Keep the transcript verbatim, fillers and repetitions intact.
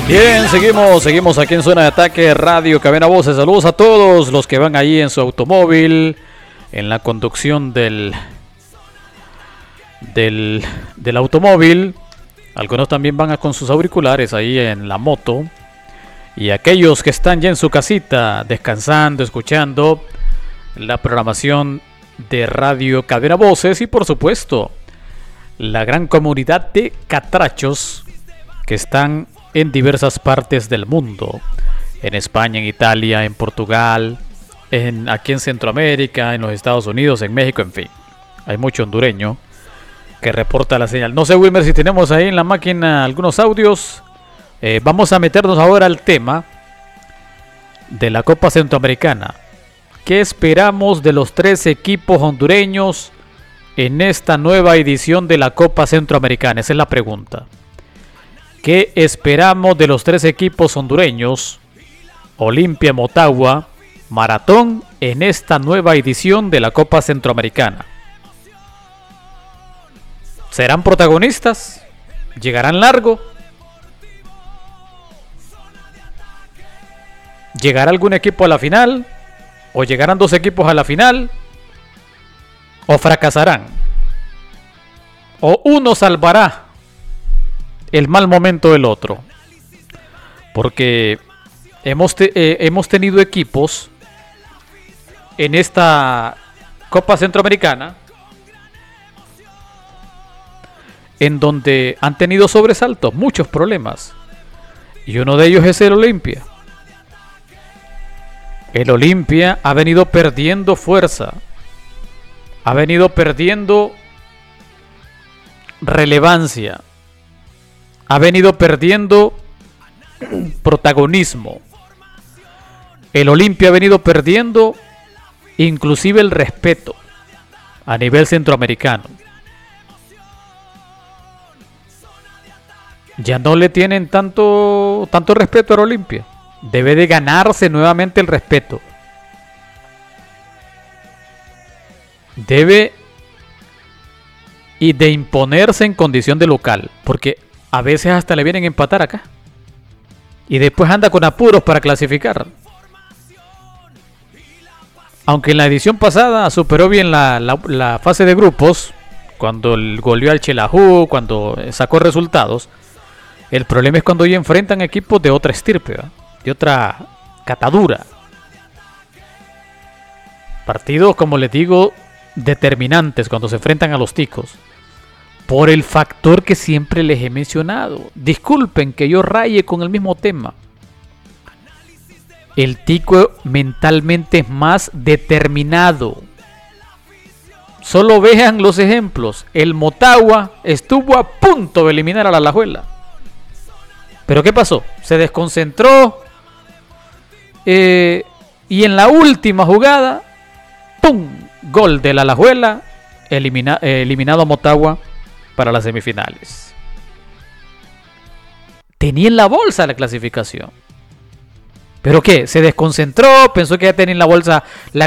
Bien, seguimos, seguimos aquí en Zona de Ataque, Radio Cabina Voces. Saludos a todos los que van ahí en su automóvil, en la conducción del, del, del automóvil. Algunos también van a, con sus auriculares ahí en la moto. Y aquellos que están ya en su casita, descansando, escuchando la programación de Radio Cabina Voces. Y por supuesto, la gran comunidad de catrachos que están en diversas partes del mundo, en España, en Italia, en Portugal, en, aquí en Centroamérica, en los Estados Unidos, en México, en fin. Hay mucho hondureño que reporta la señal. No sé, Wilmer, si tenemos ahí en la máquina algunos audios. Eh, vamos a meternos ahora al tema de la Copa Centroamericana. ¿Qué esperamos de los tres equipos hondureños en esta nueva edición de la Copa Centroamericana? Esa es la pregunta. ¿Qué esperamos de los tres equipos hondureños, Olimpia, Motagua, Maratón, en esta nueva edición de la Copa Centroamericana? ¿Serán protagonistas? ¿Llegarán largo? ¿Llegará algún equipo a la final? ¿O llegarán dos equipos a la final? ¿O fracasarán? ¿O uno salvará el mal momento del otro? Porque hemos, te, eh, hemos tenido equipos en esta Copa Centroamericana en donde han tenido sobresaltos, muchos problemas, y uno de ellos es el Olimpia. El Olimpia ha venido perdiendo fuerza, ha venido perdiendo relevancia, ha venido perdiendo protagonismo. El Olimpia ha venido perdiendo inclusive el respeto a nivel centroamericano. Ya no le tienen tanto, tanto respeto al Olimpia. Debe de ganarse nuevamente el respeto. Debe y de imponerse en condición de local, porque a veces hasta le vienen a empatar acá. Y después anda con apuros para clasificar. Aunque en la edición pasada superó bien la, la, la fase de grupos, cuando goleó al Xelajú, cuando sacó resultados. El problema es cuando hoy enfrentan equipos de otra estirpe, ¿verdad? De otra catadura. Partidos, como les digo, determinantes cuando se enfrentan a los ticos. Por el factor que siempre les he mencionado. Disculpen que yo raye con el mismo tema. El tico mentalmente es más determinado. Solo vean los ejemplos. El Motagua estuvo a punto de eliminar a la Alajuela. ¿Pero qué pasó? Se desconcentró. Eh, y en la última jugada, ¡pum! Gol de la Alajuela. Elimina, eh, eliminado a Motagua para las semifinales. Tenía en la bolsa la clasificación. ¿Pero qué? Se desconcentró, pensó que ya tenía en la bolsa la,